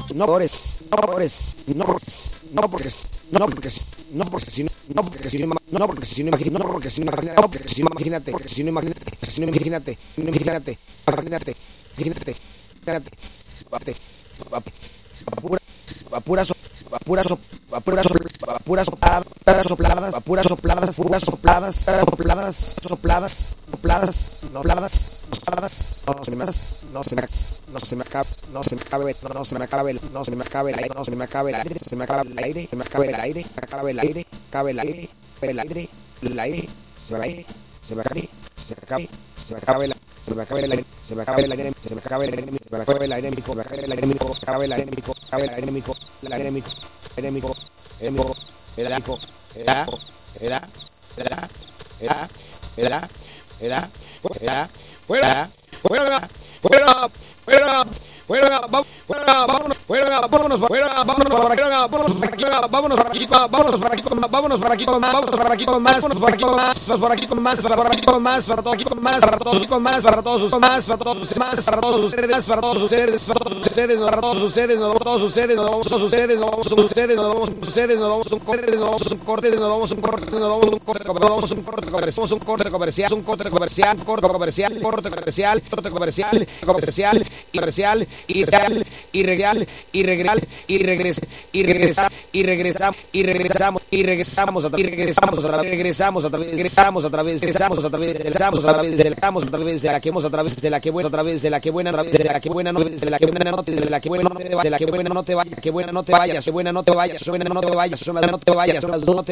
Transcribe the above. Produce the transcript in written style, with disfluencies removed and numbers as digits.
no ores, no ores, no ores, no porque no porque no porque si no porque si no no porque si no imagínate, no porque si no imagínate, no porque si no imagínate, porque si no imagínate, si no imagínate, imagínate, imagínate, imagínate, imagínate, puras sopladas, puras